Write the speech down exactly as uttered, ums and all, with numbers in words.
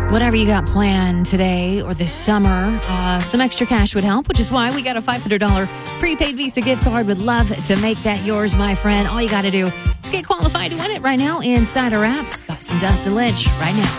Whatever you got planned today or this summer, uh, some extra cash would help, which is why we got a five hundred dollars prepaid Visa gift card. Would love to make that yours, my friend. All you got to do is get qualified to win it right now inside our app. Got some Dustin Lynch right now.